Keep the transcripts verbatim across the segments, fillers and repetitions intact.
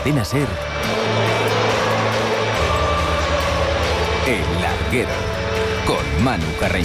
Cadena SER, El Larguero, con Manu Carreño.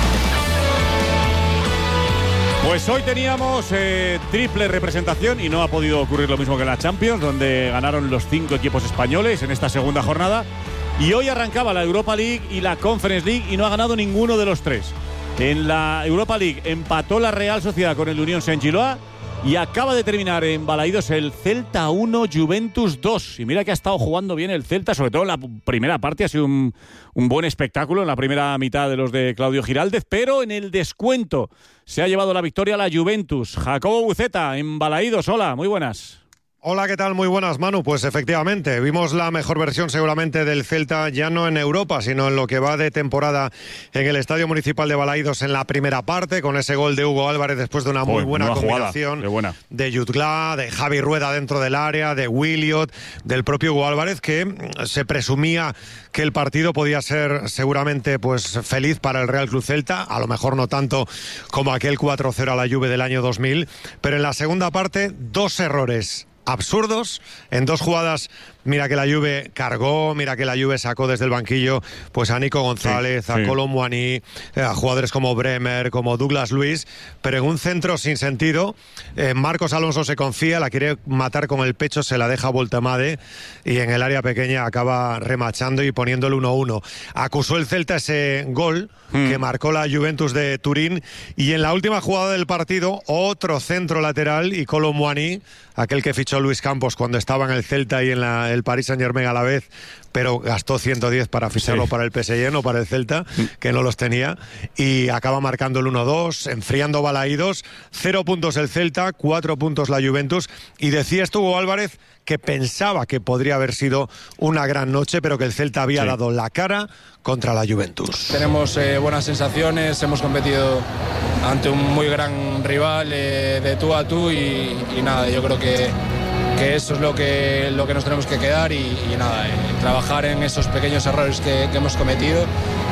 Pues hoy teníamos eh, triple representación y no ha podido ocurrir lo mismo que en la Champions, donde ganaron los cinco equipos españoles en esta segunda jornada. Y hoy arrancaba la Europa League y la Conference League y no ha ganado ninguno de los tres. En la Europa League empató la Real Sociedad con el Unión Saint-Gilloise y acaba de terminar en Balaídos el Celta uno, Juventus dos. Y mira que ha estado jugando bien el Celta, sobre todo en la primera parte. Ha sido un, un buen espectáculo en la primera mitad de los de Claudio Giraldez, pero en el descuento se ha llevado la victoria la Juventus. Jacobo Buceta, en Balaídos. Hola, muy buenas. Hola, ¿qué tal? Muy buenas, Manu. Pues efectivamente, vimos la mejor versión seguramente del Celta, ya no en Europa, sino en lo que va de temporada en el Estadio Municipal de Balaídos en la primera parte, con ese gol de Hugo Álvarez después de una muy Uy, buena combinación buena. de Jutgla, de Javi Rueda dentro del área, de Williot, del propio Hugo Álvarez, que se presumía que el partido podía ser seguramente pues feliz para el Real Club Celta, a lo mejor no tanto como aquel cuatro cero a la Juve del año dos mil, pero en la segunda parte dos errores absurdos en dos jugadas. Mira que la Juve cargó, mira que la Juve sacó desde el banquillo pues a Nico González, sí, a sí. Kolo Muani, a jugadores como Bremer, como Douglas Luiz, pero en un centro sin sentido. eh, Marcos Alonso se confía, la quiere matar con el pecho, se la deja a Voltemade y en el área pequeña acaba remachando y poniendo el uno uno. Acusó el Celta ese gol hmm. que marcó la Juventus de Turín, y en la última jugada del partido otro centro lateral y Kolo Muani, aquel que fichó Luis Campos cuando estaba en el Celta y en la el Paris Saint-Germain a la vez, pero gastó ciento diez para ficharlo sí. para el P S G, no para el Celta, que no los tenía, y acaba marcando el uno dos, enfriando Balaídos. Cero puntos el Celta, cuatro puntos la Juventus, y decía Hugo Álvarez que pensaba que podría haber sido una gran noche, pero que el Celta había sí. dado la cara contra la Juventus. Tenemos eh, buenas sensaciones, hemos competido ante un muy gran rival eh, de tú a tú y, y nada, yo creo que que eso es lo que, lo que nos tenemos que quedar y, y nada, eh, trabajar en esos pequeños errores que, que hemos cometido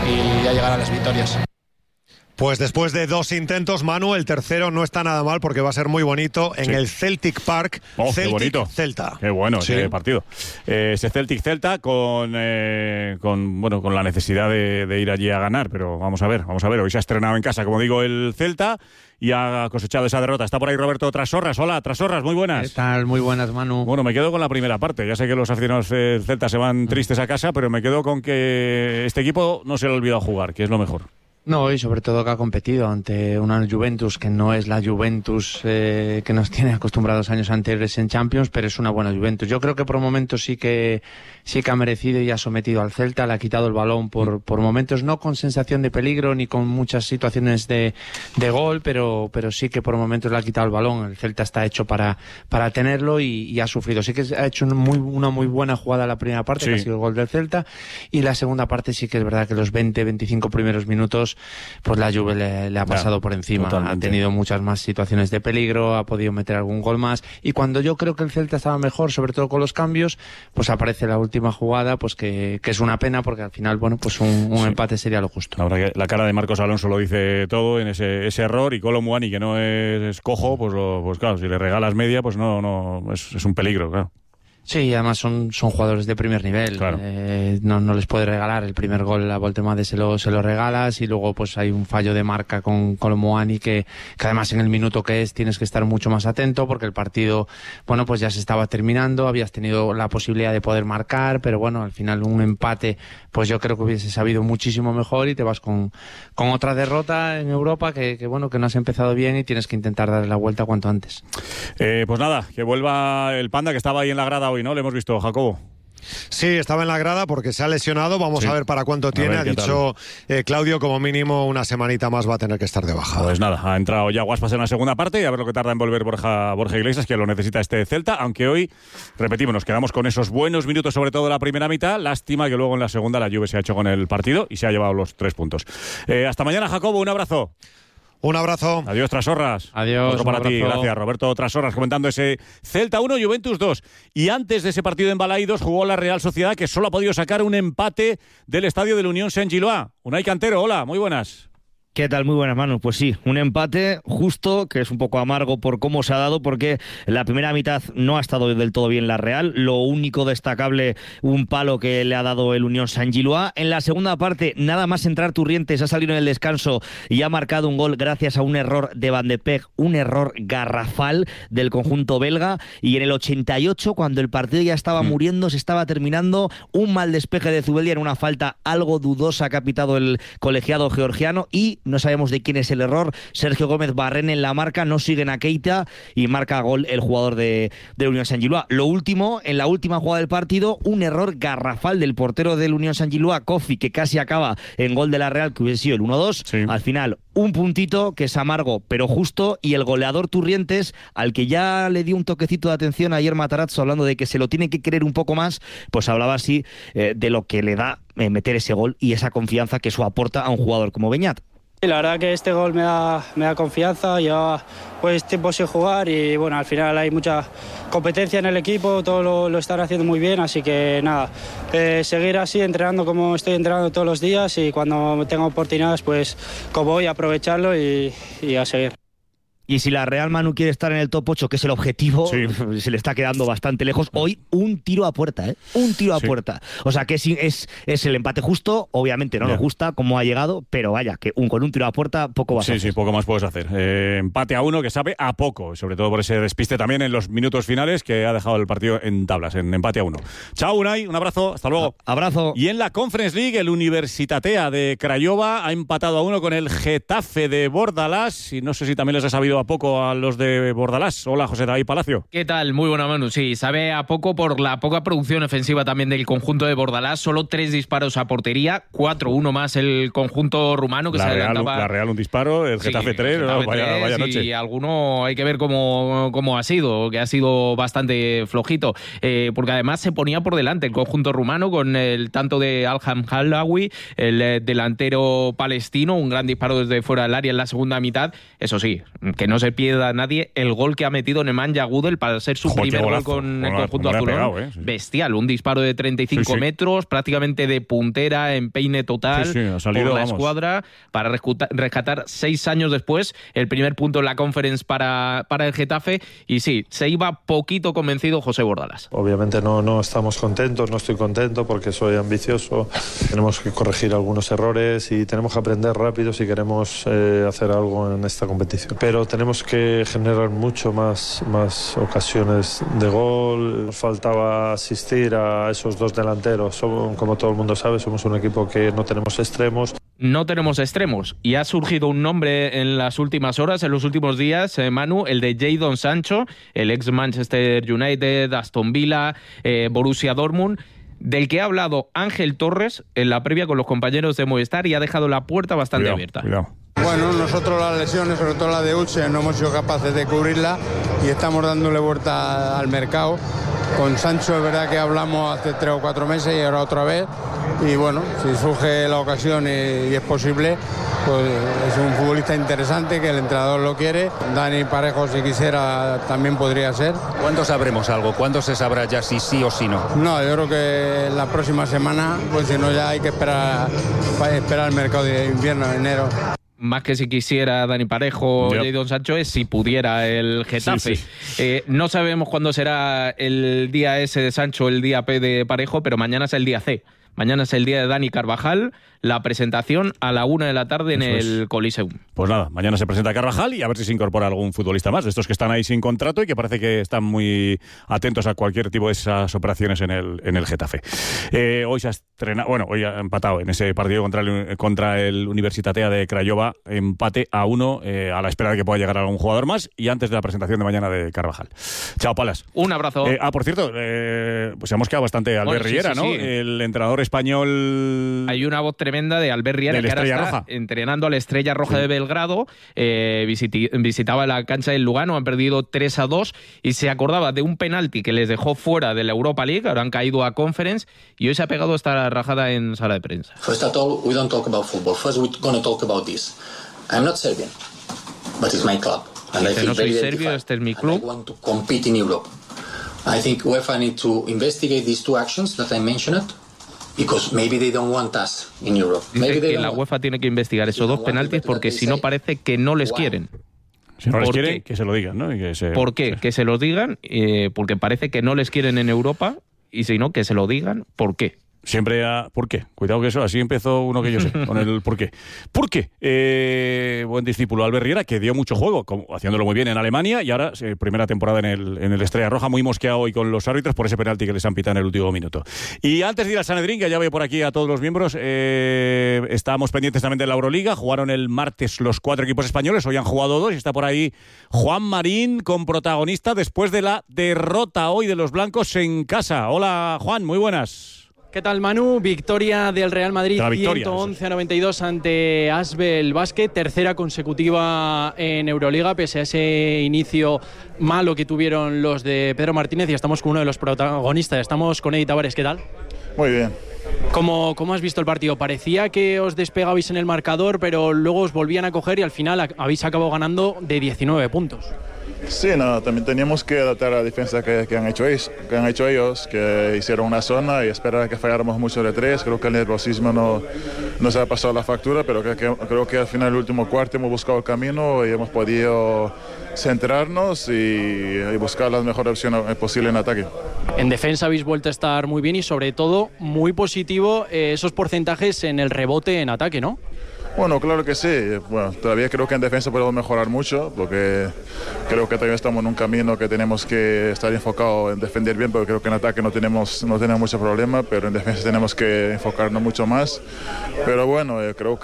y ya llegar a las victorias. Pues después de dos intentos, Manu, el tercero no está nada mal porque va a ser muy bonito en sí. el Celtic Park. Oh, Celtic qué bonito. Celta. Qué bueno sí. ese partido. Eh, ese Celtic Celta con, eh, con, bueno, con la necesidad de, de ir allí a ganar, pero vamos a ver, vamos a ver. Hoy se ha estrenado en casa, como digo, el Celta y ha cosechado esa derrota. Está por ahí Roberto Trasorras. Hola, Trasorras, muy buenas. ¿Qué tal? Muy buenas, Manu. Bueno, me quedo con la primera parte. Ya sé que los aficionados del Celta se van tristes a casa, pero me quedo con que este equipo no se le ha olvidado jugar, que es lo mejor. No, y sobre todo que ha competido ante una Juventus que no es la Juventus eh, que nos tiene acostumbrados años anteriores en Champions, pero es una buena Juventus. Yo creo que por momentos sí que sí que ha merecido y ha sometido al Celta, le ha quitado el balón por, por momentos, no con sensación de peligro ni con muchas situaciones de, de gol, pero, pero sí que por momentos le ha quitado el balón. El Celta está hecho para, para tenerlo y, y ha sufrido. Sí que ha hecho un muy, una muy buena jugada la primera parte, sí. que ha sido el gol del Celta, y la segunda parte sí que es verdad que los veinte, veinticinco primeros minutos pues la Juve le, le ha pasado claro, por encima. Totalmente. Ha tenido muchas más situaciones de peligro, ha podido meter algún gol más, y cuando yo creo que el Celta estaba mejor, sobre todo con los cambios, pues aparece la última jugada, pues que, que es una pena, porque al final, bueno, pues un, un sí. empate sería lo justo. La verdad que la cara de Marcos Alonso lo dice todo en ese, ese error, y Kolo Muani, que no es, es cojo, pues, lo, pues claro, si le regalas media, pues no, no es, es un peligro, claro. Sí, además son, son jugadores de primer nivel. Claro. Eh, no, no les puede regalar el primer gol a Voltemade, se lo, se lo regalas, y luego pues hay un fallo de marca con Kolo Muani que, que además en el minuto que es tienes que estar mucho más atento, porque el partido, bueno, pues ya se estaba terminando, habías tenido la posibilidad de poder marcar, pero bueno, al final un empate, pues yo creo que hubiese sabido muchísimo mejor, y te vas con, con otra derrota en Europa que, que bueno, que no has empezado bien y tienes que intentar darle la vuelta cuanto antes. Eh, pues nada, que vuelva el Panda, que estaba ahí en la grada hoy, ¿no? Le hemos visto, Jacobo. Sí, estaba en la grada porque se ha lesionado. Vamos sí. a ver para cuánto tiene. Ha dicho eh, Claudio, como mínimo una semanita más va a tener que estar de baja. Pues nada, ha entrado ya Guaspas en la segunda parte, y a ver lo que tarda en volver Borja, Borja Iglesias, que lo necesita este Celta, aunque hoy, repetimos, nos quedamos con esos buenos minutos, sobre todo la primera mitad. Lástima que luego en la segunda la Juve se ha hecho con el partido y se ha llevado los tres puntos. Eh, hasta mañana, Jacobo, un abrazo. Un abrazo. Adiós, Trasorras. Adiós. Otro para ti, gracias. Roberto Trasorras comentando ese Celta uno, Juventus dos. Y antes de ese partido en Balaídos jugó la Real Sociedad, que solo ha podido sacar un empate del estadio de la Unión Saint-Gilloise. Unai Cantero, hola, muy buenas. ¿Qué tal? Muy buenas, Manu. Pues sí, un empate justo, que es un poco amargo por cómo se ha dado, porque la primera mitad no ha estado del todo bien la Real. Lo único destacable, un palo que le ha dado el Unión Saint-Gilloise. En la segunda parte, nada más entrar Turrientes, ha salido en el descanso y ha marcado un gol gracias a un error de Van de Peeg, un error garrafal del conjunto belga. Y en el ochenta y ocho, cuando el partido ya estaba mm. muriendo, se estaba terminando, un mal despeje de Zubeldia en una falta algo dudosa que ha pitado el colegiado georgiano, y no sabemos de quién es el error. Sergio Gómez Barrén en la marca, no siguen a Keita y marca gol el jugador de, de Unión Saint-Gilloise. Lo último, en la última jugada del partido, un error garrafal del portero del Unión Saint-Gilloise, Kofi, que casi acaba en gol de la Real, que hubiese sido el uno dos. Sí. Al final, un puntito que es amargo pero justo, y el goleador Turrientes, al que ya le dio un toquecito de atención ayer Matarazzo, hablando de que se lo tiene que querer un poco más, pues hablaba así eh, de lo que le da eh, meter ese gol y esa confianza que eso aporta a un jugador como Beñat. Sí, la verdad que este gol me da, me da confianza, llevaba pues tiempo sin jugar y bueno, al final hay mucha competencia en el equipo, todo lo, lo están haciendo muy bien, así que nada, eh, seguir así entrenando como estoy entrenando todos los días, y cuando tenga oportunidades pues como voy a aprovecharlo y, y a seguir. Y si la Real, Manu, quiere estar en el top ocho, que es el objetivo, sí. se le está quedando bastante lejos. Hoy un tiro a puerta, ¿eh? Un tiro a sí. puerta. O sea que es, es, es el empate justo. Obviamente no yeah. nos gusta cómo ha llegado, pero vaya, que un, con un tiro a puerta poco vas sí, a hacer. Sí, sí, poco más puedes hacer. Eh, empate a uno que sabe a poco, sobre todo por ese despiste también en los minutos finales que ha dejado el partido en tablas, en empate a uno. Chao, Unai, un abrazo, hasta luego. A- abrazo. Y en la Conference League, el Universitatea de Craiova ha empatado a uno con el Getafe de Bordalás, y no sé si también les ha sabido a poco a los de Bordalás. Hola, José David Palacio. ¿Qué tal? Muy buena, Manu. Sí, sabe a poco por la poca producción ofensiva también del conjunto de Bordalás. Solo tres disparos a portería, cuatro, uno más el conjunto rumano que la se Real, adelantaba. La Real un disparo, el Getafe sí, tres, Getafe no, vaya, tres, vaya noche. Y alguno hay que ver cómo, cómo ha sido, que ha sido bastante flojito, eh, porque además se ponía por delante el conjunto rumano con el tanto de Alham Halawi, el eh, delantero palestino, un gran disparo desde fuera del área en la segunda mitad. Eso sí, que no se pierda nadie el gol que ha metido Nemanja Gudel para ser su Joder, primer gol con el conjunto azulón. Pegado, ¿eh? Sí. Bestial, un disparo de treinta y cinco sí, sí. metros, prácticamente de puntera, empeine total sí, sí, ha salido, por la vamos. escuadra, para rescatar seis años después el primer punto en la Conference para, para el Getafe. Y sí, se iba poquito convencido José Bordalás. Obviamente no, no estamos contentos, no estoy contento porque soy ambicioso. Tenemos que corregir algunos errores y tenemos que aprender rápido si queremos eh, hacer algo en esta competición. Pero tenemos que generar mucho más, más ocasiones de gol. Nos faltaba asistir a esos dos delanteros. Somos, como todo el mundo sabe, somos un equipo que no tenemos extremos. No tenemos extremos, y ha surgido un nombre en las últimas horas, en los últimos días, eh, Manu, el de Jadon Sancho, el ex Manchester United, Aston Villa, eh, Borussia Dortmund, del que ha hablado Ángel Torres en la previa con los compañeros de Movistar y ha dejado la puerta bastante cuidado, abierta. Cuidado. Bueno, nosotros las lesiones, sobre todo la de Ulsen, no hemos sido capaces de cubrirla y estamos dándole vuelta al mercado. Con Sancho es verdad que hablamos hace tres o cuatro meses y ahora otra vez. Y bueno, si surge la ocasión y, y es posible, pues es un futbolista interesante que el entrenador lo quiere. Dani Parejo, si quisiera, también podría ser. ¿Cuándo sabremos algo? ¿Cuándo se sabrá ya si sí o si no? No, yo creo que la próxima semana, pues si no ya hay que esperar, esperar el mercado de invierno, enero. Más que si quisiera Dani Parejo o yep. Jadon Sancho, es si pudiera el Getafe. Sí, sí. Eh, no sabemos cuándo será el día S de Sancho, el día P de Parejo, pero mañana es el día C. Mañana es el día de Dani Carvajal, la presentación a la una de la tarde en Eso el es. Coliseum. Pues nada, mañana se presenta Carvajal y a ver si se incorpora algún futbolista más de estos que están ahí sin contrato y que parece que están muy atentos a cualquier tipo de esas operaciones en el, en el Getafe. Eh, hoy se ha estrenado, bueno, hoy ha empatado en ese partido contra el, contra el Universitatea de Craiova, empate a uno, eh, a la espera de que pueda llegar algún jugador más y antes de la presentación de mañana de Carvajal. Chao, Palas. Un abrazo. Eh, ah, por cierto, eh, pues hemos quedado bastante Albert bueno, Riera, sí, sí, ¿no? Sí. El entrenador español. Hay una voz tremenda de Albert Riera, que ahora está Roja. entrenando a la Estrella Roja sí. de Belgrado. Eh, visiti- visitaba la cancha del Lugano, han perdido tres a dos y se acordaba de un penalti que les dejó fuera de la Europa League, ahora han caído a Conference y hoy se ha pegado esta rajada en sala de prensa. First of all, we don't talk about football. First we're going to talk about this. I'm not Serbian, but it's my club. And Dice, I feel no soy very serbio, este es mi club. I want to compete in Europe. I think UEFA need to investigate these two actions that I mentioned because maybe they don't want us in Europe. Maybe Dice they que don't la want- UEFA tiene que investigar esos dos penaltis porque si no parece que no les quieren. Si no les ¿Por quieren, qué? que se lo digan, ¿no? Y que se- ¿Por qué? Que se los digan, eh, porque parece que no les quieren en Europa, y si no, que se lo digan, ¿por qué? Siempre a... ¿Por qué? Cuidado que eso, así empezó uno que yo sé, con el por qué. ¿Por qué? Eh, buen discípulo Albert Riera, que dio mucho juego, como, haciéndolo muy bien en Alemania, y ahora, eh, primera temporada en el, en el Estrella Roja, muy mosqueado hoy con los árbitros por ese penalti que les han pitado en el último minuto. Y antes de ir al Sanedrín, que ya veo por aquí a todos los miembros, eh, estábamos pendientes también de la Euroliga, jugaron el martes los cuatro equipos españoles, hoy han jugado dos, y está por ahí Juan Marín con protagonista después de la derrota hoy de los blancos en casa. Hola Juan, muy buenas. ¿Qué tal, Manu? Victoria del Real Madrid, La victoria, ciento once a noventa y dos ante Asbel Basket, tercera consecutiva en Euroliga, pese a ese inicio malo que tuvieron los de Pedro Martínez, y estamos con uno de los protagonistas, estamos con Eddie Tavares. ¿Qué tal? Muy bien. ¿Cómo, ¿Cómo has visto el partido? Parecía que os despegabais en el marcador, pero luego os volvían a coger y al final habéis acabado ganando de diecinueve puntos. Sí, no, también teníamos que adaptar a la defensa que, que, han hecho ellos, que han hecho ellos, que hicieron una zona y esperar a que falláramos mucho de tres. Creo que el nerviosismo no nos ha pasado la factura, pero que, que, creo que al final del último cuarto hemos buscado el camino y hemos podido centrarnos y, y buscar la mejor opción posible en ataque. En defensa habéis vuelto a estar muy bien y sobre todo muy positivo eh, esos porcentajes en el rebote en ataque, ¿no? Bueno, claro que sí. Bueno, todavía creo que en defensa podemos mejorar mucho, porque creo que todavía estamos en un camino que tenemos que estar enfocado en defender bien, porque creo que en ataque no tenemos, no tenemos mucho problema, pero en defensa tenemos que enfocarnos mucho más. Pero bueno, eh, creo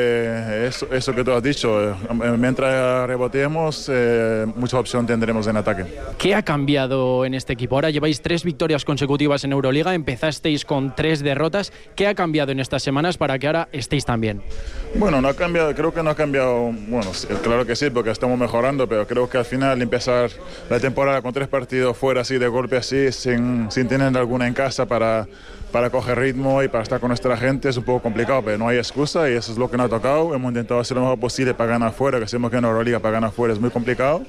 que eso, eso que tú has dicho, eh, mientras reboteemos, eh, mucha opción tendremos en ataque. ¿Qué ha cambiado en este equipo? Ahora lleváis tres victorias consecutivas en Euroliga, empezasteis con tres derrotas. ¿Qué ha cambiado en estas semanas para que ahora estéis tan bien? Bueno, no ha cambiado, creo que no ha cambiado, bueno, claro que sí, porque estamos mejorando, pero creo que al final empezar la temporada con tres partidos fuera así, de golpe así, sin, sin tener alguna en casa para, para coger ritmo y para estar con nuestra gente es un poco complicado, pero no hay excusa y eso es lo que nos ha tocado. Hemos intentado hacer lo mejor posible para ganar fuera, que sabemos que en Euroliga para ganar fuera es muy complicado.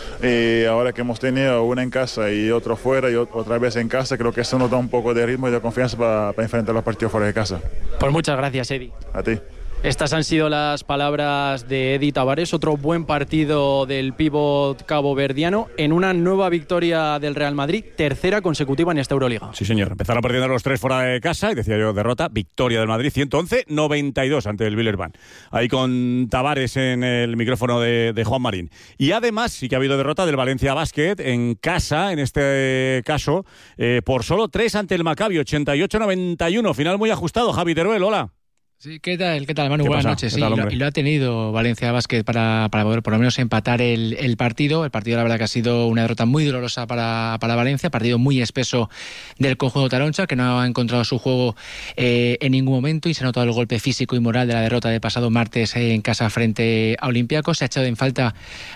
Y ahora que hemos tenido una en casa y otro fuera y otra vez en casa, creo que eso nos da un poco de ritmo y de confianza para, para enfrentar los partidos fuera de casa. Pues muchas gracias, Eddie. A ti. Estas han sido las palabras de Eddie Tavares, otro buen partido del pívot caboverdiano en una nueva victoria del Real Madrid, tercera consecutiva en esta Euroliga. Sí, señor. Empezaron perdiendo los tres fuera de casa y decía yo, derrota, victoria del Madrid, ciento once a noventa y dos ante el Villerban. Ahí con Tavares en el micrófono de, de Juan Marín. Y además sí que ha habido derrota del Valencia Basket en casa, en este caso, eh, por solo tres ante el Maccabi, ochenta y ocho a noventa y uno. Final muy ajustado. Javi Teruel, hola. Sí, ¿qué tal? ¿Qué tal, Manu? ¿Qué Buenas pasa? noches. ¿Qué Sí, tal, y, lo, hombre? y lo ha tenido Valencia Basket para, para poder por lo menos empatar el, el partido. El partido, la verdad, que ha sido una derrota muy dolorosa para, para Valencia. Partido muy espeso del conjunto taroncha, que no ha encontrado su juego eh, en ningún momento y se ha notado el golpe físico y moral de la derrota de pasado martes en casa frente a Olympiacos. Se ha echado en falta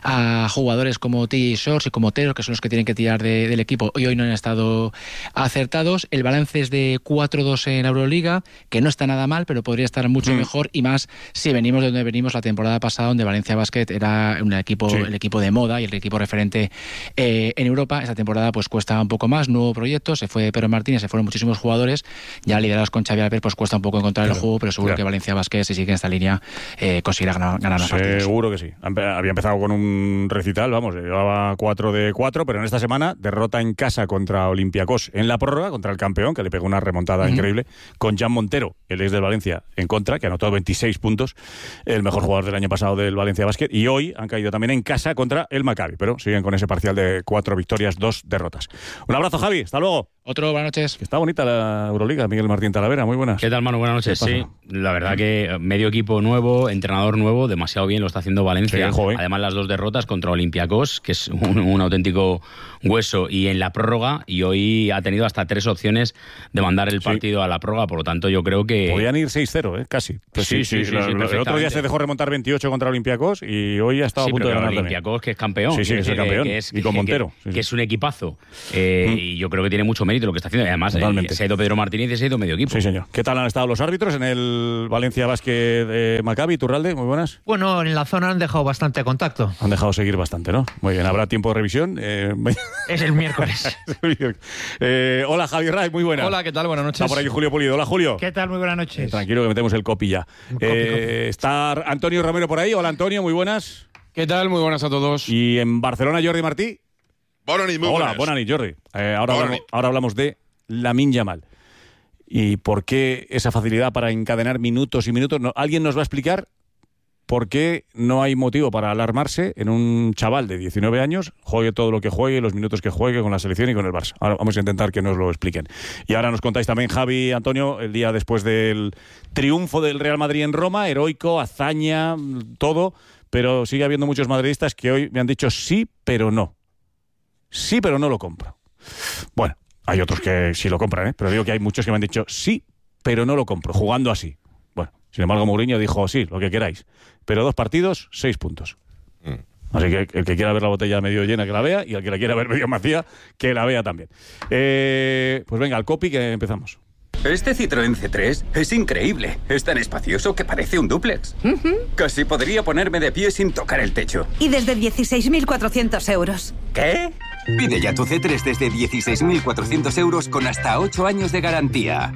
a jugadores como T J Shorts y como Teros, que son los que tienen que tirar de, del equipo y hoy no han estado acertados. El balance es de cuatro dos en la Euroliga, que no está nada mal, pero podría estar mucho mm. mejor, y más si venimos de donde venimos la temporada pasada, donde Valencia Basket era un equipo, sí. el equipo de moda y el equipo referente eh, en Europa. Esta temporada pues cuesta un poco más, nuevo proyecto, se fue Pedro Martínez, se fueron muchísimos jugadores, ya liderados con Xavi Alper, pues cuesta un poco encontrar claro, el juego, pero seguro claro. que Valencia Basket, si sigue en esta línea, eh, conseguirá ganar, ganar más partidos. Seguro que sí. Había empezado con un recital, vamos, llevaba cuatro de cuatro, pero en esta semana derrota en casa contra Olympiacos en la prórroga, contra el campeón, que le pegó una remontada uh-huh. increíble, con Jan Montero, el ex del Valencia, en contra, que anotó veintiséis puntos, el mejor jugador del año pasado del Valencia Basket, y hoy han caído también en casa contra el Maccabi, pero siguen con ese parcial de cuatro victorias, dos derrotas. Un abrazo, Javi, hasta luego. Otro, buenas noches. Que está bonita la Euroliga, Miguel Martín Talavera, muy buenas. ¿Qué tal, Manu? Buenas noches. Sí, la verdad que medio equipo nuevo, entrenador nuevo, demasiado bien lo está haciendo Valencia. Sí, además las dos derrotas contra Olympiacos, que es un, un auténtico hueso, y en la prórroga, y hoy ha tenido hasta tres opciones de mandar el partido sí. a la prórroga, por lo tanto yo creo que... Podían ir seis cero, ¿eh? Casi. Pues sí, sí, sí, sí, la, sí, el otro día se dejó remontar veintiocho contra Olympiacos y hoy ha estado sí, a punto de ganar Olympiacos, que es campeón. Sí, sí, es el campeón. Que es, y con que, Montero. Que, sí, que sí. es un equipazo. Eh, mm. Y yo creo que tiene mucho mérito lo que está haciendo. Y además, eh, se ha ido Pedro Martínez y se ha ido medio equipo. Sí, señor. ¿Qué tal han estado los árbitros en el Valencia Basket de Maccabi? Turralde, muy buenas. Bueno, en la zona han dejado bastante contacto. Han dejado seguir bastante, ¿no? Muy bien, habrá tiempo de revisión. Eh... Es el miércoles. eh, hola, Javier Ray, muy buenas. Hola, ¿qué tal? Buenas noches. Está por aquí Julio Pulido. Hola, Julio. ¿Qué tal? Muy buenas noches. Eh, tranquilo, que metemos el copy ya. Copy, eh, copy. Está Antonio Romero por ahí. Hola, Antonio, muy buenas. ¿Qué tal? Muy buenas a todos. Y en Barcelona, Jordi Martí. Bonani, muy Hola, buenas. Bonani, Jordi. Eh, ahora, hablamos, ahora hablamos de Lamine Yamal. ¿Y por qué esa facilidad para encadenar minutos y minutos? No, ¿alguien nos va a explicar por qué no hay motivo para alarmarse en un chaval de diecinueve años, juegue todo lo que juegue, los minutos que juegue con la selección y con el Barça? Ahora vamos a intentar que nos lo expliquen. Y ahora nos contáis también, Javi, Antonio, el día después del triunfo del Real Madrid en Roma, heroico, hazaña, todo, pero sigue habiendo muchos madridistas que hoy me han dicho sí, pero no. Sí, pero no lo compro. Bueno, hay otros que sí lo compran, ¿eh? Pero digo que hay muchos que me han dicho sí, pero no lo compro, jugando así. Bueno, sin embargo, Mourinho dijo sí, lo que queráis. Pero dos partidos, seis puntos. Mm. Así que el que quiera ver la botella medio llena, que la vea, y el que la quiera ver medio vacía, que la vea también. Eh, pues venga, al copy, que empezamos. Este Citroën C tres es increíble. Es tan espacioso que parece un dúplex. Uh-huh. Casi podría ponerme de pie sin tocar el techo. Y desde dieciséis mil cuatrocientos euros. ¿Qué? Pide ya tu C tres desde dieciséis mil cuatrocientos euros con hasta ocho años de garantía.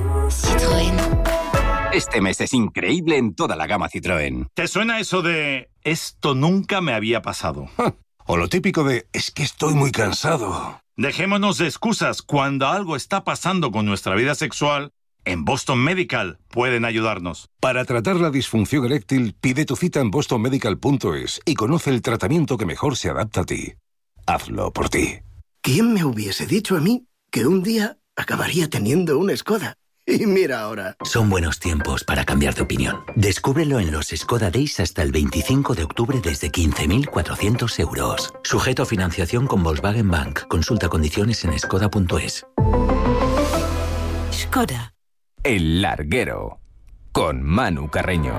Citroën. Este mes es increíble en toda la gama Citroën. ¿Te suena eso de esto nunca me había pasado? O lo típico de es que estoy muy cansado. Dejémonos de excusas. Cuando algo está pasando con nuestra vida sexual, en Boston Medical pueden ayudarnos. Para tratar la disfunción eréctil, pide tu cita en boston medical punto es y conoce el tratamiento que mejor se adapta a ti. Hazlo por ti. ¿Quién me hubiese dicho a mí que un día acabaría teniendo una Skoda? Y mira ahora. Son buenos tiempos para cambiar de opinión. Descúbrelo en los Skoda Days hasta el veinticinco de octubre desde quince mil cuatrocientos euros. Sujeto a financiación con Volkswagen Bank. Consulta condiciones en skoda punto es. Skoda. El Larguero. Con Manu Carreño.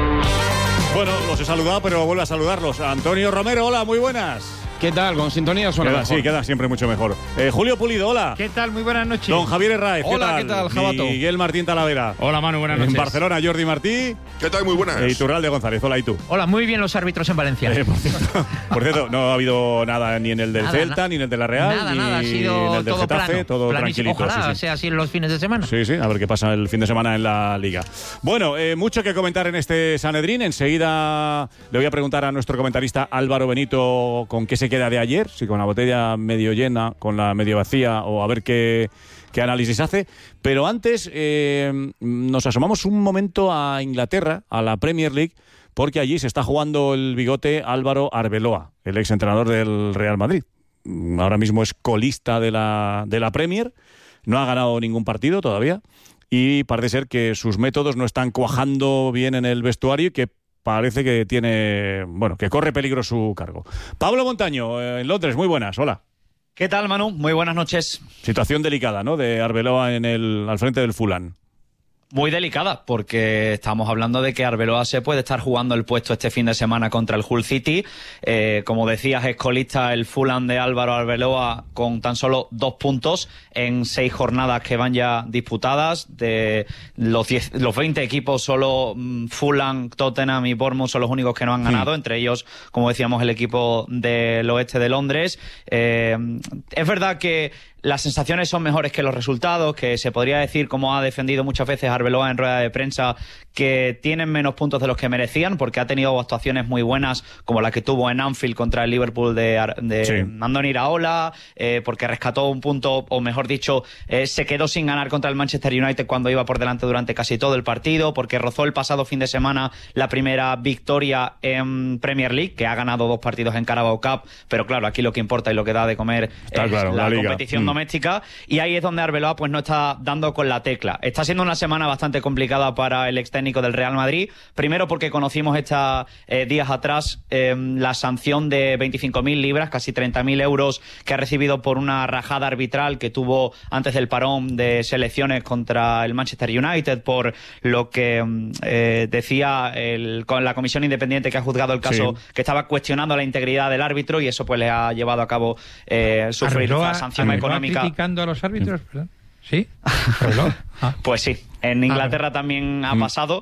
Bueno, los he saludado, pero vuelvo a saludarlos. Antonio Romero, hola, muy buenas. ¿Qué tal? ¿Con sintonía suena queda, mejor? Sí, queda siempre mucho mejor. Eh, Julio Pulido, hola. ¿Qué tal? Muy buenas noches. Don Javier Herráez, ¿qué hola, tal? ¿qué tal, Jabato? Miguel Martín Talavera. Hola, Manu, buenas noches. En Barcelona, Jordi Martí. ¿Qué tal? Muy buenas. E Iturralde González, hola, ¿y tú? Hola, muy bien los árbitros en Valencia. Eh, por, cierto, por cierto, no ha habido nada ni en el del nada, Celta, na- ni en el de la Real, nada, ni nada, ha sido en el del todo Getafe, plano, todo planísimo. tranquilito. Ojalá sí, sí. sea así en los fines de semana. Sí, sí, a ver qué pasa el fin de semana en la Liga. Bueno, eh, mucho que comentar en este Sanedrín. Enseguida le voy a preguntar a nuestro comentarista Álvaro Benito con qué se queda de ayer, si con la botella medio llena, con la medio vacía, o a ver qué, qué análisis hace. Pero antes eh, nos asomamos un momento a Inglaterra, a la Premier League, porque allí se está jugando el bigote Álvaro Arbeloa, el exentrenador del Real Madrid. Ahora mismo es colista de la, de la Premier, no ha ganado ningún partido todavía y parece ser que sus métodos no están cuajando bien en el vestuario y que parece que tiene, bueno, que corre peligro su cargo. Pablo Montaño, eh, en Londres, muy buenas, hola. ¿Qué tal, Manu? Muy buenas noches. Situación delicada, ¿no?, de Arbeloa en el, al frente del Fulham. Muy delicada, porque estamos hablando de que Arbeloa se puede estar jugando el puesto este fin de semana contra el Hull City. Eh, como decías, es colista el Fulham de Álvaro Arbeloa con tan solo dos puntos en seis jornadas que van ya disputadas. De los, diez, los veinte equipos, solo Fulham, Tottenham y Bournemouth son los únicos que no han ganado, sí. Entre ellos, como decíamos, el equipo del oeste de Londres. Eh, es verdad que las sensaciones son mejores que los resultados, que se podría decir, como ha defendido muchas veces Arbeloa en rueda de prensa, que tienen menos puntos de los que merecían, porque ha tenido actuaciones muy buenas, como la que tuvo en Anfield contra el Liverpool de, de sí. Andoni Iraola, eh, porque rescató un punto, o mejor dicho, eh, se quedó sin ganar contra el Manchester United cuando iba por delante durante casi todo el partido, porque rozó el pasado fin de semana la primera victoria en Premier League, que ha ganado dos partidos en Carabao Cup, pero claro, aquí lo que importa y lo que da de comer Está es claro, la, la competición mm. doméstica, y ahí es donde Arbeloa pues no está dando con la tecla. Está siendo una semana bastante complicada para el ex técnico del Real Madrid, primero porque conocimos estos eh, días atrás eh, la sanción de veinticinco mil libras, casi treinta mil euros, que ha recibido por una rajada arbitral que tuvo antes del parón de selecciones contra el Manchester United, por lo que eh, decía el, con la comisión independiente que ha juzgado el caso, sí. que estaba cuestionando la integridad del árbitro, y eso pues le ha llevado a cabo eh, sufrir la sanción Arbeloa, económica económica. criticando a los árbitros? ¿Perdón? ¿Sí? Pues sí, en Inglaterra también ha pasado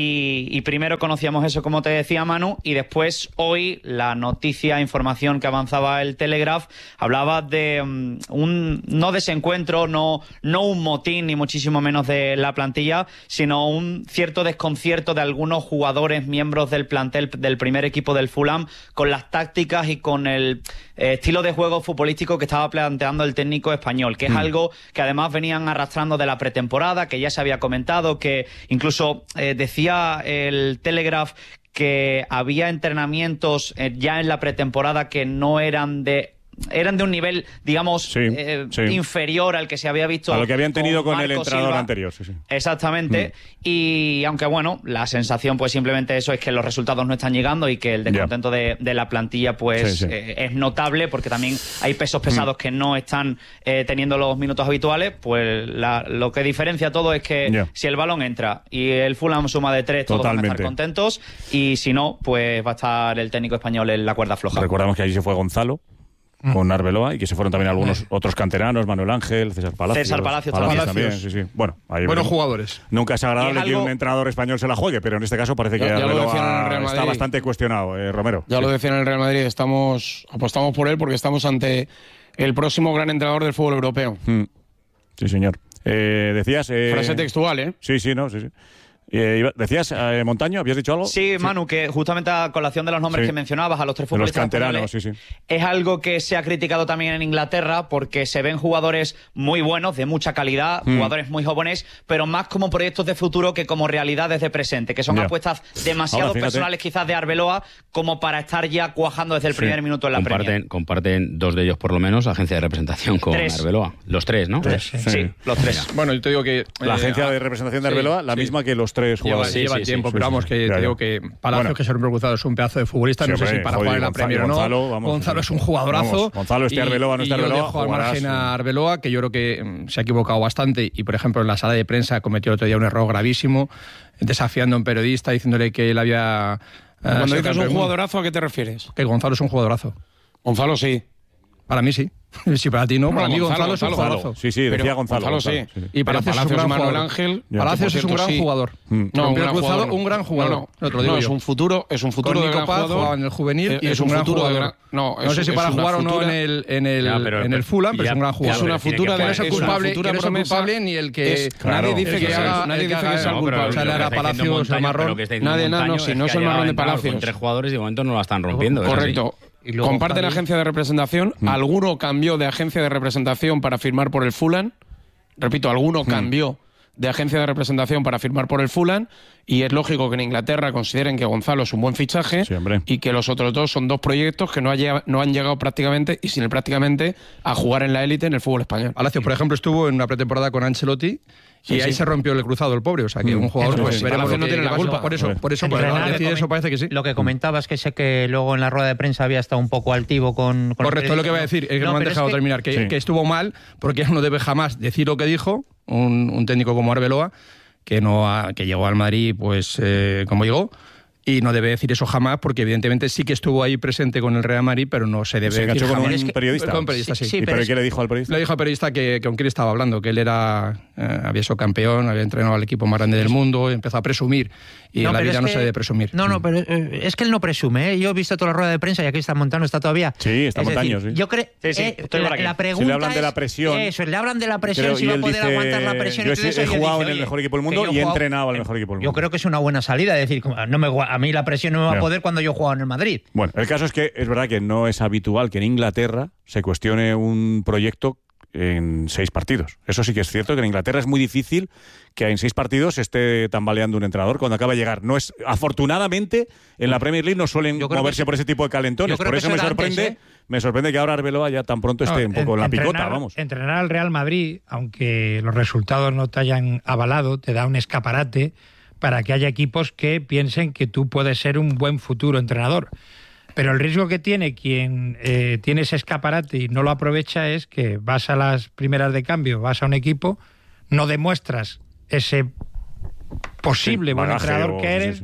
y, y primero conocíamos eso, como te decía Manu, y después hoy la noticia, información que avanzaba el Telegraph, hablaba de um, un no desencuentro, no, no un motín, ni muchísimo menos de la plantilla, sino un cierto desconcierto de algunos jugadores, miembros del plantel del primer equipo del Fulham, con las tácticas y con el eh, estilo de juego futbolístico que estaba planteando el técnico español, que es mm. algo que además venían arrastrando de la pretemporada, que ya se había comentado, que incluso eh, decía el Telegraph que había entrenamientos eh, ya en la pretemporada que no eran de eran de un nivel, digamos, sí, eh, sí. inferior al que se había visto. A lo que habían tenido con, con el entrenador Silva. anterior. Sí, sí. Exactamente. Mm. Y aunque, bueno, la sensación, pues simplemente eso es que los resultados no están llegando y que el descontento yeah. de, de la plantilla, pues, sí, sí. Eh, es notable, porque también hay pesos pesados mm. que no están eh, teniendo los minutos habituales. Pues la, lo que diferencia todo es que yeah. si el balón entra y el Fulham suma de tres, todos Totalmente. van a estar contentos. Y si no, pues va a estar el técnico español en la cuerda floja. Recordamos que allí se fue Gonzalo con Arbeloa y que se fueron también algunos otros canteranos, Manuel Ángel, César Palacios. César Palacios, Palacios también, sí, sí. Bueno, ahí buenos veremos. Jugadores. Nunca es agradable algo... que un entrenador español se la juegue, pero en este caso parece que ya, ya Arbeloa está bastante cuestionado, eh, Romero. Ya sí. lo decían en el Real Madrid, estamos apostamos por él porque estamos ante el próximo gran entrenador del fútbol europeo. Mm. Sí, señor. Eh, decías... Eh... Frase textual, ¿eh? Sí, sí, no, sí, sí. Eh, ¿Decías, eh, Montaño, habías dicho algo? Sí, sí, Manu, que justamente a colación de los nombres sí. que mencionabas, a los tres futbolistas los canteranos, sí, sí. es algo que se ha criticado también en Inglaterra, porque se ven jugadores muy buenos, de mucha calidad, mm. jugadores muy jóvenes, pero más como proyectos de futuro que como realidades de presente, que son yeah. apuestas demasiado Ahora, personales quizás de Arbeloa como para estar ya cuajando desde el sí. primer minuto en la comparten, Premier. Comparten dos de ellos por lo menos agencia de representación con tres. Arbeloa. Los tres, ¿no? Tres, sí. sí, los tres. Mira. Bueno, yo te digo que... La eh, agencia de representación de Arbeloa, sí, la sí. misma que los tres jugadores. Lleva, lleva Sí, tiempo, sí, pero vamos, que sí, te digo que Palacios, bueno. que se ha cruzado, es un pedazo de futbolista, sí, no sé si para jugar en la Premier o no. Gonzalo, vamos, Gonzalo es un jugadorazo. Vamos, Gonzalo, este Arbeloa, no este Arbeloa. Y yo dejo al margen a Arbeloa, que yo creo que mm, se ha equivocado bastante y, por ejemplo, en la sala de prensa cometió el otro día un error gravísimo, desafiando a un periodista, diciéndole que él había... Eh, Cuando dices un jugadorazo, ¿a qué te refieres? Que Gonzalo es un jugadorazo. Gonzalo sí. Para mí sí. Si para ti no, para no, mí Gonzalo, Gonzalo es un jugadorazo. Sí, sí, decía Gonzalo. Gonzalo, Gonzalo sí. sí. Y Palacios, Palacios es un gran Manuel Ángel. Ya. Palacios es un gran sí. jugador. Mm. No, un gran cruzado, jugador. un gran jugador. No, no, no, no es un futuro, es un futuro de gran Paz, jugador. Jugaba en el juvenil es, y es, es un, un gran futuro jugador. de gran, no, no es, sé si para jugar futura, o no en el en el ya, pero, en el Fulham, pero ya, es un gran jugador. Es una futura, no es el culpable, no es el culpable ni el que nadie dice que nadie dice que sea el culpable. O sea, era Palacios el marrón. Nadie, no, si no es el marrón de Palacios. Tres jugadores y de momento no la están rompiendo. Correcto. Comparten agencia de representación. Mm. Alguno cambió de agencia de representación para firmar por el Fulham. Repito, alguno mm. cambió de agencia de representación para firmar por el Fulham. Y es lógico que en Inglaterra consideren que Gonzalo es un buen fichaje sí, y que los otros dos son dos proyectos que no, ha, no han llegado prácticamente, y sin el prácticamente, a jugar en la élite en el fútbol español. Palacios, por ejemplo, estuvo en una pretemporada con Ancelotti. Sí, y ahí sí. se rompió el cruzado el pobre, o sea que mm. un jugador pues sí, veremos no tiene la culpa. Por eso, por eso, por decir eso parece que sí. Lo que comentabas, que sé que luego en la rueda de prensa había estado un poco altivo con... con Correcto, es lo que voy a decir, es que no, no me han dejado que... terminar, que, sí. que estuvo mal, porque no debe jamás decir lo que dijo un, un técnico como Arbeloa, que no ha, que llegó al Madrid pues eh, como llegó. Y no debe decir eso jamás, porque evidentemente sí que estuvo ahí presente con el Real Madrid, pero no se debe se decir con jamás. un es que, periodista. Con un periodista, sí. sí, sí ¿Y pero qué le dijo al periodista? Le dijo al periodista que, que con quién estaba hablando, que él era eh, había sido campeón, había entrenado al equipo más grande del mundo, empezó a presumir. Y no, en la vida no que, se debe presumir. No, no, pero eh, es que él no presume. ¿eh? Yo he visto toda la rueda de prensa y aquí está Montano, está todavía. Sí, está es Montaño, decir, sí. Yo creo sí, sí, eh, la, la pregunta si le hablan de la presión. Es, eso, le hablan de la presión, creo, si va a poder dice, aguantar la presión. Yo y todo he, eso, he jugado dice, en el mejor equipo del mundo y he entrenado al mejor equipo del mundo. Yo creo que es una buena salida, es decir, no me, a mí la presión no me va a poder cuando yo he jugado en el Madrid. Bueno, el caso es que es verdad que no es habitual que en Inglaterra se cuestione un proyecto en seis partidos. Eso sí que es cierto, que en Inglaterra es muy difícil que en seis partidos esté tambaleando un entrenador cuando acaba de llegar. No es, afortunadamente, en la Premier League no suelen moverse por ese tipo de calentones. Por eso me sorprende, antes, ¿eh? me sorprende que ahora Arbeloa ya tan pronto esté no, un poco en, en la entrenar, picota, vamos. Entrenar al Real Madrid, aunque los resultados no te hayan avalado, te da un escaparate para que haya equipos que piensen que tú puedes ser un buen futuro entrenador. Pero el riesgo que tiene quien eh, tiene ese escaparate y no lo aprovecha es que vas a las primeras de cambio, vas a un equipo, no demuestras ese posible sí, buen entrenador o, que eres sí, sí.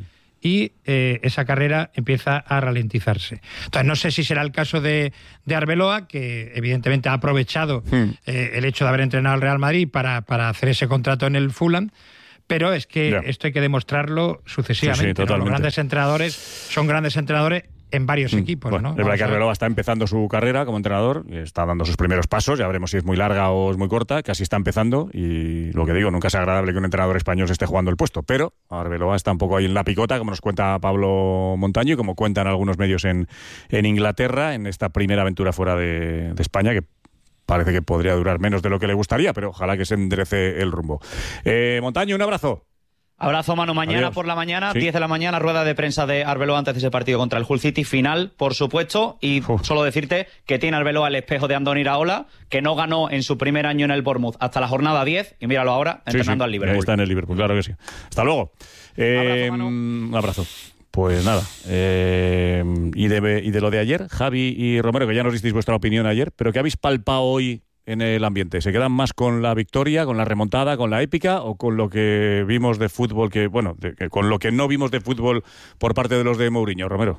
y eh, esa carrera empieza a ralentizarse. Entonces, no sé si será el caso de, de Arbeloa, que evidentemente ha aprovechado hmm. eh, el hecho de haber entrenado al Real Madrid para, para hacer ese contrato en el Fulham, pero es que yeah. esto hay que demostrarlo sucesivamente. Sí, sí, ¿no? Los grandes entrenadores son grandes entrenadores en varios mm. equipos, bueno, ¿no? Es verdad que Arbeloa está empezando su carrera como entrenador, está dando sus primeros pasos, ya veremos si es muy larga o es muy corta, casi está empezando, y lo que digo, nunca es agradable que un entrenador español se esté jugando el puesto, pero Arbeloa está un poco ahí en la picota, como nos cuenta Pablo Montaño y como cuentan algunos medios en, en Inglaterra, en esta primera aventura fuera de, de España, que parece que podría durar menos de lo que le gustaría, pero ojalá que se enderece el rumbo. Eh, Montaño, un abrazo. Abrazo, Manu. Mañana Adiós. por la mañana, sí. diez de la mañana, rueda de prensa de Arbeloa antes de ese partido contra el Hull City. Final, por supuesto. Y Uf. solo decirte que tiene Arbeloa el espejo de Andoni Iraola, que no ganó en su primer año en el Bournemouth hasta la jornada diez. Y míralo ahora, entrenando sí, sí. al Liverpool. Ahí está en el Liverpool, claro que sí. Hasta luego. Eh, abrazo, un abrazo. Pues nada. Eh, y, de, y de lo de ayer, Javi y Romero, que ya nos disteis vuestra opinión ayer, pero ¿qué habéis palpado hoy en el ambiente? ¿Se quedan más con la victoria, con la remontada, con la épica o con lo que vimos de fútbol, que bueno, de, que, con lo que no vimos de fútbol por parte de los de Mourinho, Romero?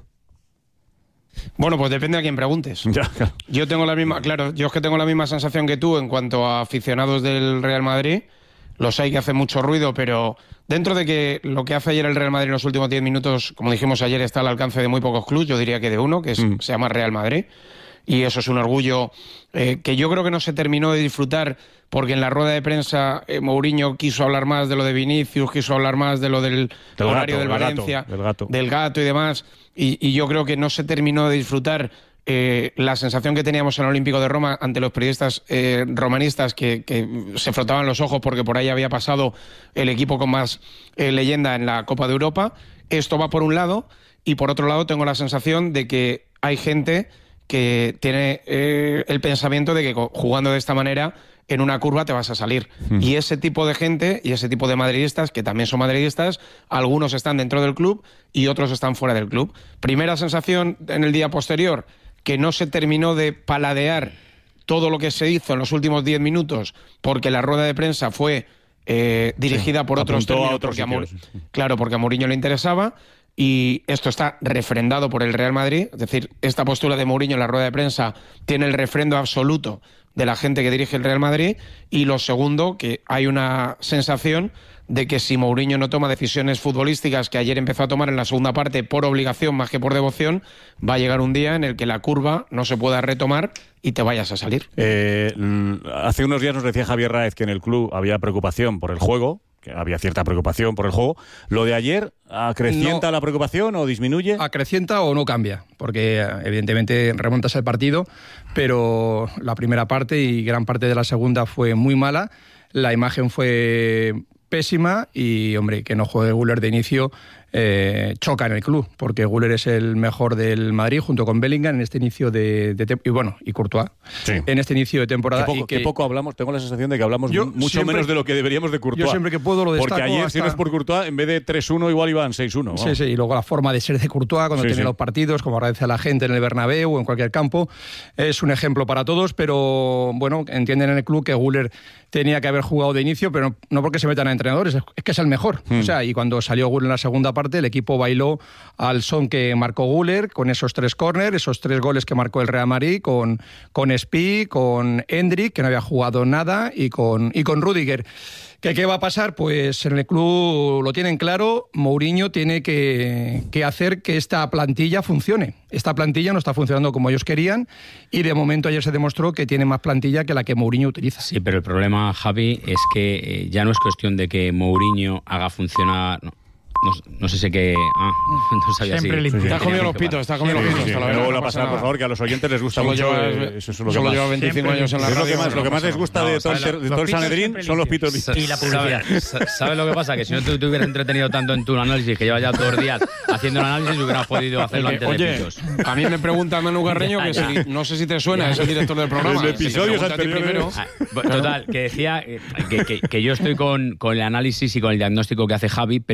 Bueno, pues depende a quién preguntes. Ya, claro. Yo tengo la misma, claro, yo es que tengo la misma sensación que tú en cuanto a aficionados del Real Madrid. Los hay que hacen mucho ruido, pero dentro de que lo que hace ayer el Real Madrid en los últimos diez minutos, como dijimos ayer, está al alcance de muy pocos clubes, yo diría que de uno, que es, mm. se llama Real Madrid. Y eso es un orgullo eh, que yo creo que no se terminó de disfrutar, porque en la rueda de prensa eh, Mourinho quiso hablar más de lo de Vinicius, quiso hablar más de lo del, del horario gato, del Valencia, gato, del, gato. del gato y demás, y, y yo creo que no se terminó de disfrutar eh, la sensación que teníamos en el Olímpico de Roma ante los periodistas eh, romanistas que, que se frotaban los ojos porque por ahí había pasado el equipo con más eh, leyenda en la Copa de Europa. Esto va por un lado, y por otro lado tengo la sensación de que hay gente que tiene eh, el pensamiento de que jugando de esta manera en una curva te vas a salir. Mm. Y ese tipo de gente y ese tipo de madridistas, que también son madridistas, algunos están dentro del club y otros están fuera del club. Primera sensación en el día posterior, que no se terminó de paladear todo lo que se hizo en los últimos diez minutos porque la rueda de prensa fue eh, dirigida sí, por otros términos, porque a Mourinho, claro, porque a Mourinho le interesaba. Y esto está refrendado por el Real Madrid, es decir, esta postura de Mourinho en la rueda de prensa tiene el refrendo absoluto de la gente que dirige el Real Madrid. Y lo segundo, que hay una sensación de que si Mourinho no toma decisiones futbolísticas, que ayer empezó a tomar en la segunda parte por obligación más que por devoción, va a llegar un día en el que la curva no se pueda retomar y te vayas a salir. Eh, hace unos días nos decía Javier Ráez que en el club había preocupación por el juego, que había cierta preocupación por el juego. ¿Lo de ayer acrecienta no, la preocupación o disminuye? Acrecienta o no cambia, porque evidentemente remontas el partido, pero la primera parte y gran parte de la segunda fue muy mala, la imagen fue pésima y, hombre, que no juegue Güler de inicio eh, choca en el club, porque Güler es el mejor del Madrid junto con Bellingham en este inicio de, de y bueno y Courtois sí. en este inicio de temporada. Qué poco, y que, qué poco hablamos, tengo la sensación de que hablamos mucho siempre, menos de lo que deberíamos de Courtois. Yo siempre que puedo lo destaco. Porque ayer, hasta... si no es por Courtois, en vez de tres uno igual iban seis uno. Sí, sí, y luego la forma de ser de Courtois cuando sí, tiene sí. los partidos, como agradece a la gente en el Bernabéu o en cualquier campo, es un ejemplo para todos, pero bueno, entienden en el club que Güler tenía que haber jugado de inicio, pero no, no porque se metan a entrenadores, es que es el mejor. Hmm. O sea, y cuando salió Güler en la segunda parte, el equipo bailó al son que marcó Güler, con esos tres córner, esos tres goles que marcó el Real Madrid, con, con Spi, con Endrick, que no había jugado nada, y con, y con Rüdiger. ¿Qué, ¿Qué va a pasar? Pues en el club lo tienen claro, Mourinho tiene que, que hacer que esta plantilla funcione. Esta plantilla no está funcionando como ellos querían y de momento ayer se demostró que tiene más plantilla que la que Mourinho utiliza. Sí, pero el problema, Javi, es que eh, ya no es cuestión de que Mourinho haga funcionar... No. No, no sé si que... Ah, no sabía Siempre si... Sí, sí, está comiendo los pitos, está comiendo los pitos. Luego lo pasar, por favor, que a los oyentes les gusta solo mucho. Lleva, eh, eso es lo que solo más. lleva veinticinco años en la radio. Lo que más, lo que más les gusta no, de todo el, de todo el Sanedrín son los pitos. Y la publicidad. ¿Sabes lo que pasa? Que si no te, te hubieras entretenido tanto en tu análisis, que llevas ya dos días haciendo el análisis, hubieras podido hacerlo antes Oye, de pitos. A mí me pregunta Manu Garreño, que si, no sé si te suena, es el director del programa. Los episodios si anteriores. Total, que decía que, que, que yo estoy con, con el análisis y con el diagnóstico que hace Javi, pero yo el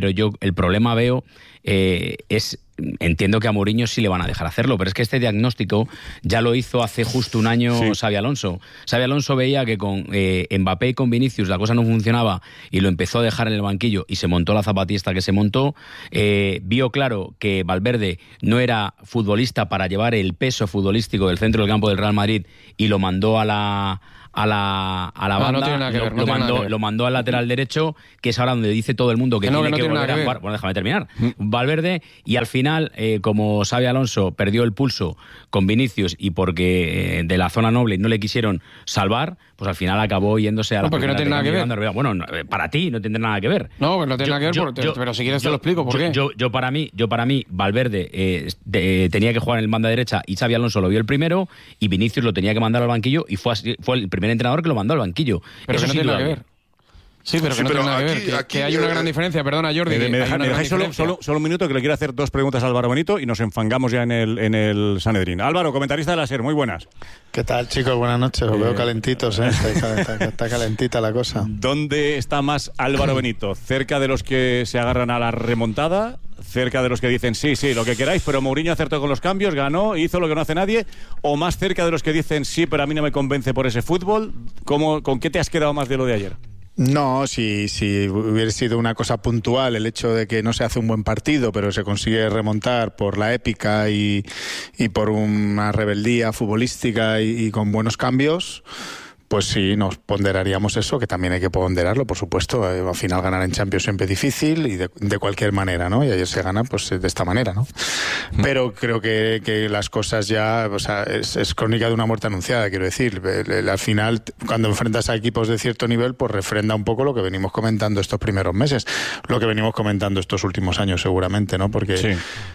el problema veo eh, es... Entiendo que a Mourinho sí le van a dejar hacerlo, pero es que este diagnóstico ya lo hizo hace justo un año sí. Xabi Alonso. Xabi Alonso veía que con eh, Mbappé y con Vinicius la cosa no funcionaba y lo empezó a dejar en el banquillo y se montó la zapatista que se montó. Eh, vio claro que Valverde no era futbolista para llevar el peso futbolístico del centro del campo del Real Madrid y lo mandó a la... a la, a la banda, no, no tiene nada que ver, no lo, tiene mandó, nada que ver. Lo mandó al lateral derecho, que es ahora donde dice todo el mundo que, que no, tiene que, no que volver a jugar. Bueno, déjame terminar. Mm. Valverde, y al final, eh, como Xabi Alonso perdió el pulso con Vinicius y porque eh, de la zona noble no le quisieron salvar, pues al final acabó yéndose a la... No, porque no tiene nada que ver. Bueno, no, para ti no tiene nada que ver. No, pues no tiene yo, nada que ver, yo, porque, yo, pero si quieres yo, te lo explico, ¿por yo, qué? Yo, yo, para mí, yo para mí, Valverde eh, de, tenía que jugar en el banda derecha y Xabi Alonso lo vio el primero y Vinicius lo tenía que mandar al banquillo y fue, así, fue el primer entrenador que lo mandó al banquillo. Pero Eso que no tiene nada que ver. Sí, pero que sí, no pero tiene nada aquí, que ver. Que, aquí, que hay una gran diferencia. Perdona, Jordi. Me, me, deja, me dejáis solo, solo, solo un minuto que le quiero hacer dos preguntas a Álvaro Benito y nos enfangamos ya en el, en el Sanedrín. Álvaro, comentarista de la SER, muy buenas. ¿Qué tal, chicos? Buenas noches. Os eh... veo calentitos, ¿eh? Está, está, está calentita la cosa. ¿Dónde está más Álvaro Benito? ¿Cerca de los que se agarran a la remontada? ¿Cerca de los que dicen sí, sí, lo que queráis, pero Mourinho acertó con los cambios, ganó, hizo lo que no hace nadie? ¿O más cerca de los que dicen sí, pero a mí no me convence por ese fútbol? ¿Cómo, ¿Con qué te has quedado más de lo de ayer? No, si, si hubiera sido una cosa puntual el hecho de que no se hace un buen partido, pero se consigue remontar por la épica y, y por una rebeldía futbolística y, y con buenos cambios, pues sí, nos ponderaríamos eso, que también hay que ponderarlo, por supuesto. Eh, al final ganar en Champions siempre es difícil y de, de cualquier manera, ¿no? Y ayer se gana pues de esta manera, ¿no? Pero creo que, que las cosas ya, o sea, es, es crónica de una muerte anunciada, quiero decir. El, el, al final, cuando enfrentas a equipos de cierto nivel, pues refrenda un poco lo que venimos comentando estos primeros meses, lo que venimos comentando estos últimos años seguramente, ¿no? Porque... Sí.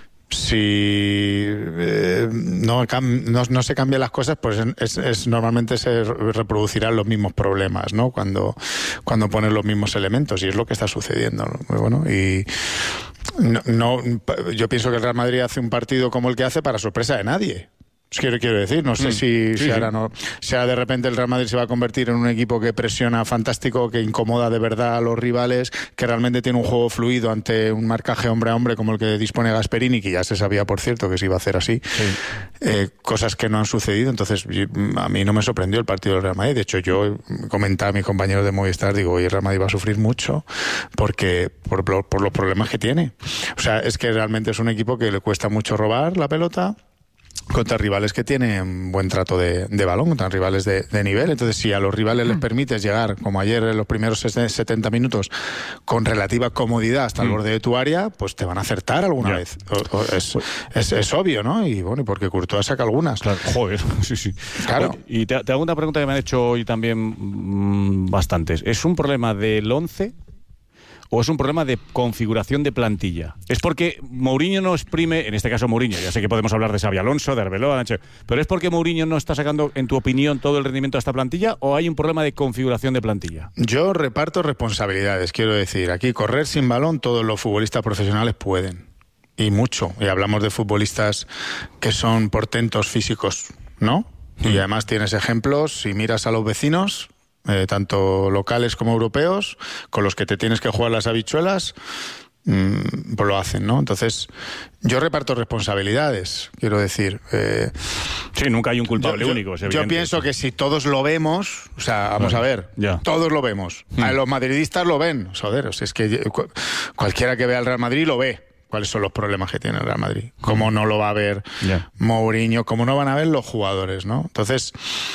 Si eh, no, no, no se cambian las cosas, pues es, es, normalmente se reproducirán los mismos problemas, ¿no? Cuando, cuando pones los mismos elementos, y es lo que está sucediendo, ¿no? Muy bueno, y no, no, yo pienso que el Real Madrid hace un partido como el que hace para sorpresa de nadie. Quiero, quiero decir, no sé mm, si, sí, si ahora no, si ahora de repente el Real Madrid se va a convertir en un equipo que presiona fantástico, que incomoda de verdad a los rivales, que realmente tiene un juego fluido ante un marcaje hombre a hombre como el que dispone Gasperini, que ya se sabía, por cierto, que se iba a hacer así. Sí. Eh, cosas que no han sucedido. Entonces, a mí no me sorprendió el partido del Real Madrid. De hecho, yo comentaba a mis compañeros de Movistar, digo, oye, el Real Madrid va a sufrir mucho porque por, por los problemas que tiene. O sea, es que realmente es un equipo que le cuesta mucho robar la pelota contra rivales que tienen buen trato de, de balón, contra rivales de, de nivel. Entonces, si a los rivales les permites llegar, como ayer en los primeros setenta minutos, con relativa comodidad hasta el borde de tu área, pues te van a acertar alguna ya. vez. O, o es, es, es obvio, ¿no? Y bueno, porque Courtois saca algunas. Claro. Joder, sí, sí. Claro. Oye, y te, te hago una pregunta que me han hecho hoy también mmm, bastantes. ¿Es un problema del once? ¿O es un problema de configuración de plantilla? ¿Es porque Mourinho no exprime, en este caso Mourinho, ya sé que podemos hablar de Xabi Alonso, de Arbeloa, pero ¿es porque Mourinho no está sacando, en tu opinión, todo el rendimiento de esta plantilla o hay un problema de configuración de plantilla? Yo reparto responsabilidades, quiero decir, aquí correr sin balón todos los futbolistas profesionales pueden, y mucho, y hablamos de futbolistas que son portentos físicos, ¿no? Mm. Y además tienes ejemplos, si miras a los vecinos... Eh, tanto locales como europeos, con los que te tienes que jugar las habichuelas, mmm, pues lo hacen, ¿no? Entonces, yo reparto responsabilidades, quiero decir. Eh, sí, nunca hay un culpable yo, único, es evidente. Yo pienso que si todos lo vemos, o sea, vamos bueno, a ver, ya. todos lo vemos. Hmm. A los madridistas lo ven, joder, o sea, es que cualquiera que vea al Real Madrid lo ve. ¿Cuáles son los problemas que tiene el Real Madrid? ¿Cómo no lo va a ver yeah. Mourinho? ¿Cómo no van a ver los jugadores, no? Entonces,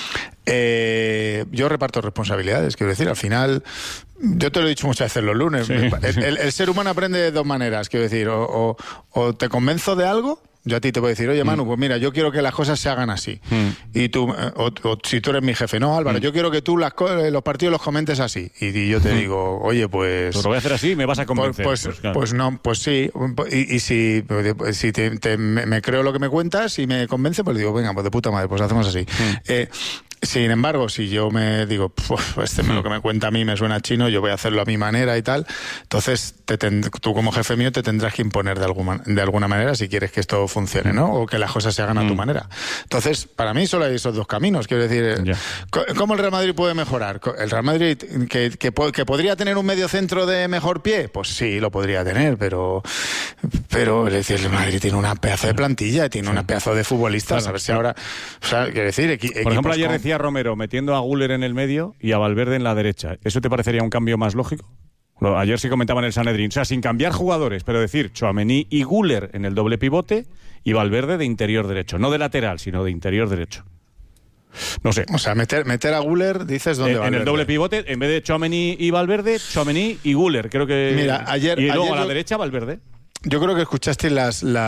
eh, yo reparto responsabilidades, quiero decir, al final, yo te lo he dicho muchas veces los lunes, sí. el, el, el ser humano aprende de dos maneras, quiero decir, o, o, o te convenzo de algo. Yo a ti te voy a decir, oye, Manu, pues mira, yo quiero que las cosas se hagan así. Mm. Y tú, o, o si tú eres mi jefe, no, Álvaro, mm. yo quiero que tú las, los partidos los comentes así. Y, y yo te mm. digo, oye, pues... Pues lo voy a hacer así y me vas a convencer. Pues, pues, pues, pues no, pues sí. Y, y si, si te, te, me, me creo lo que me cuentas y me convence, pues digo, venga, pues de puta madre, pues hacemos así. Mm. Eh, Sin embargo, si yo me digo, este lo que me cuenta a mí me suena chino, yo voy a hacerlo a mi manera y tal, entonces te tend- tú como jefe mío te tendrás que imponer de alguna, de alguna manera si quieres que esto funcione, ¿no? O que las cosas se hagan a tu manera. Entonces, para mí solo hay esos dos caminos. Quiero decir, yeah. ¿cómo el Real Madrid puede mejorar? ¿El Real Madrid que, que, que podría tener un medio centro de mejor pie? Pues sí, lo podría tener, pero pero es decir, el Madrid tiene una pedazo de plantilla, tiene sí. una pedazo de futbolistas, claro, a ver si ahora... O sea, quiero decir... Equi- Por ejemplo, ayer con... decía Romero, metiendo a Güler en el medio y a Valverde en la derecha. ¿Eso te parecería un cambio más lógico? Ayer sí comentaban el Sanedrín. O sea, sin cambiar jugadores, pero decir Tchouaméni y Güler en el doble pivote y Valverde de interior derecho. No de lateral, sino de interior derecho. No sé. O sea, meter, meter a Güler, dices, ¿dónde En, en el doble pivote, en vez de Tchouaméni y Valverde, Tchouaméni y Güler. Creo que... Mira, ayer... Y luego ayer a la yo... derecha, Valverde. Yo creo que escuchaste las, las